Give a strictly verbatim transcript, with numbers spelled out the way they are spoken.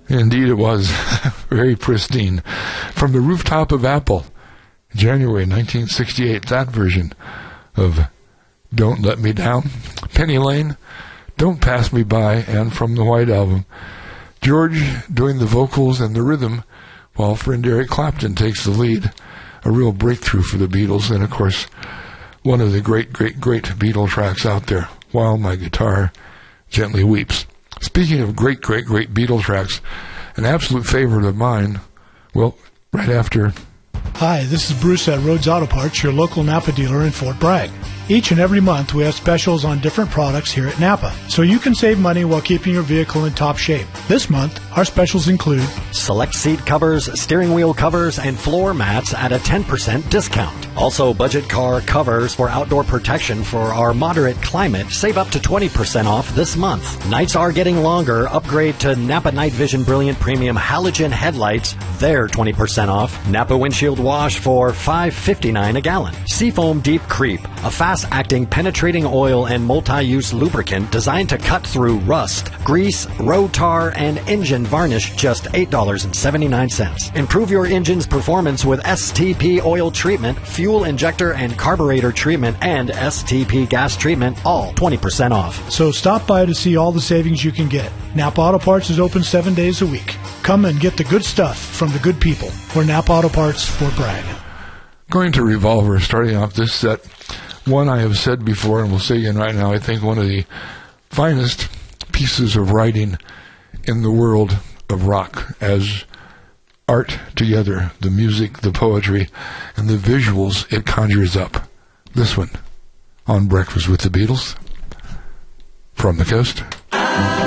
Indeed it was. Very pristine. From the rooftop of Apple, January nineteen sixty-eight, that version of Don't Let Me Down. Penny Lane, Don't Pass Me By, and from the White Album, George doing the vocals and the rhythm, while friend Eric Clapton takes the lead. A real breakthrough for the Beatles, and of course, one of the great, great, great Beatle tracks out there, While My Guitar Gently Weeps. Speaking of great, great, great Beatle tracks, an absolute favorite of mine, well, right after... Hi, this is Bruce at Rhodes Auto Parts, your local Napa dealer in Fort Bragg. Each and every month, we have specials on different products here at Napa, so you can save money while keeping your vehicle in top shape. This month, our specials include select seat covers, steering wheel covers, and floor mats at a ten percent discount. Also, budget car covers for outdoor protection for our moderate climate. Save up to twenty percent off this month. Nights are getting longer. Upgrade to Napa Night Vision Brilliant Premium Halogen Headlights. They're twenty percent off. Napa Windshield Wash for five fifty-nine a gallon. Seafoam Deep Creep, a fast-acting penetrating oil and multi-use lubricant designed to cut through rust, grease, road tar, and engine varnish, just eight dollars and seventy-nine cents. Improve your engine's performance with S T P oil treatment, fuel injector and carburetor treatment, and S T P gas treatment, all twenty percent off. So stop by to see all the savings you can get. Napa Auto Parts is open seven days a week. Come and get the good stuff from the good people. We're Napa Auto Parts, Fort Bragg. Going to Revolver, starting off this set. One I have said before, and will say again right now, I think one of the finest pieces of writing in the world of rock as art together, the music, the poetry, and the visuals it conjures up. This one, on Breakfast with the Beatles, from the coast.